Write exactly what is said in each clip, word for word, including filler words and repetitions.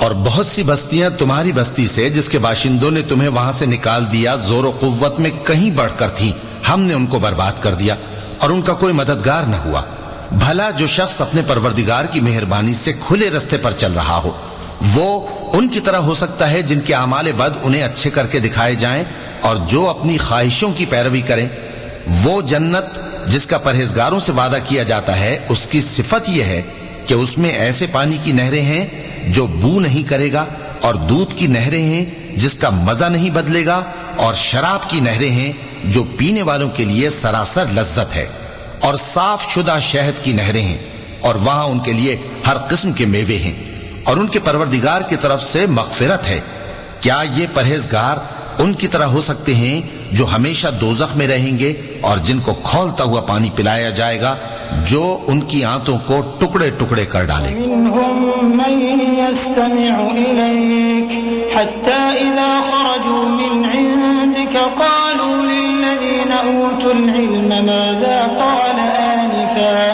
اور بہت سی بستیاں تمہاری بستی سے جس کے باشندوں نے تمہیں وہاں سے نکال دیا زور و قوت میں کہیں بڑھ کر تھیں، ہم نے ان کو برباد کر دیا اور ان کا کوئی مددگار نہ ہوا۔ بھلا جو شخص اپنے پروردگار کی مہربانی سے کھلے رستے پر چل رہا ہو وہ ان کی طرح ہو سکتا ہے جن کے اعمال بد انہیں اچھے کر کے دکھائے جائیں، اور جو اپنی خواہشوں کی پیروی کریں۔ وہ جنت جس کا پرہیزگاروں سے وعدہ کیا جاتا ہے اس کی صفت یہ ہے کہ اس میں ایسے پانی کی نہریں ہیں جو بو نہیں کرے گا، اور دودھ کی نہریں ہیں جس کا مزہ نہیں بدلے گا، اور شراب کی نہریں ہیں جو پینے والوں کے لیے سراسر لذت ہے، اور صاف شدہ شہد کی نہریں ہیں، اور وہاں ان کے لیے ہر قسم کے میوے ہیں، اور ان کے پروردگار کی طرف سے مغفرت ہے۔ کیا یہ پرہیزگار ان کی طرح ہو سکتے ہیں جو ہمیشہ دوزخ میں رہیں گے اور جن کو کھولتا ہوا پانی پلایا جائے گا جو ان کی آنتوں کو ٹکڑے ٹکڑے کر ڈالے گا۔ منهم من يستمع إليك حتى إذا خرجوا من عندك قالوا للذين أوتوا العلم ماذا قال آنفا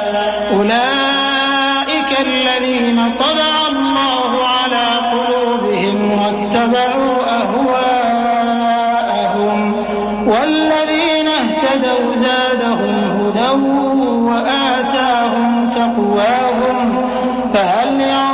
أولئك الذين طبع الله على قلوبهم واتبعوا أهواءهم والذين اهتدوا زادهم هدى وآتاهم تقواهم فهل ينظرون